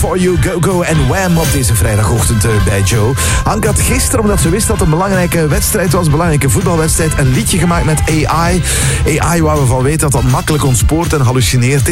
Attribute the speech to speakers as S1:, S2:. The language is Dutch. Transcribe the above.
S1: For You, Go Go en Wham op deze vrijdagochtend bij Joe. Hank had gisteren, omdat ze wist dat het een belangrijke wedstrijd was, een belangrijke voetbalwedstrijd, een liedje gemaakt met AI. AI waar we van weten dat dat makkelijk ontspoort en hallucineert.